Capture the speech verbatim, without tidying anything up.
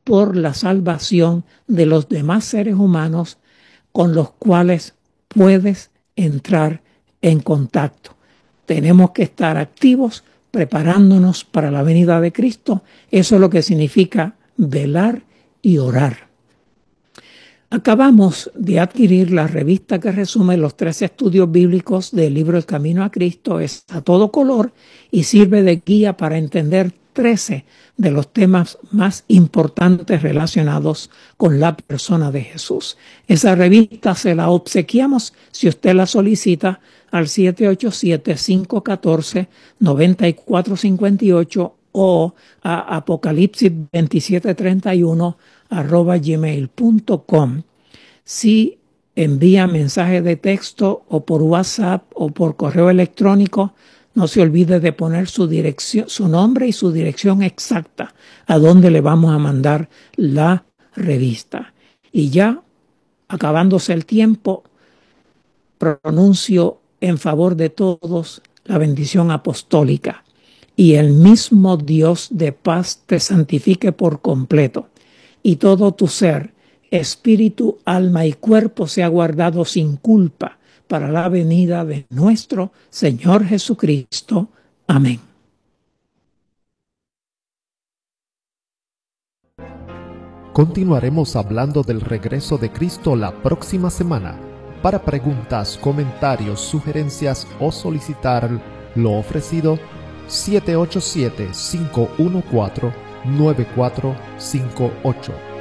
por la salvación de los demás seres humanos con los cuales puedes entrar en contacto. Tenemos que estar activos, preparándonos para la venida de Cristo. Eso es lo que significa velar y orar. Acabamos de adquirir la revista que resume los tres estudios bíblicos del libro El Camino a Cristo. Es a todo color y sirve de guía para entender trece de los temas más importantes relacionados con la persona de Jesús. Esa revista se la obsequiamos si usted la solicita al siete ocho siete, cinco uno cuatro, nueve cuatro cinco ocho o a apocalipsis veintisiete treinta y uno arroba gmail punto com. Si envía mensaje de texto o por WhatsApp o por correo electrónico, no se olvide de poner su dirección, su nombre y su dirección exacta a donde le vamos a mandar la revista. Y ya, acabándose el tiempo, pronuncio en favor de todos la bendición apostólica. Y el mismo Dios de paz te santifique por completo, y todo tu ser, espíritu, alma y cuerpo sea guardado sin culpa para la venida de nuestro Señor Jesucristo. Amén. Continuaremos hablando del regreso de Cristo la próxima semana. Para preguntas, comentarios, sugerencias o solicitar lo ofrecido, siete ocho siete, cinco uno cuatro, nueve cuatro cinco ocho.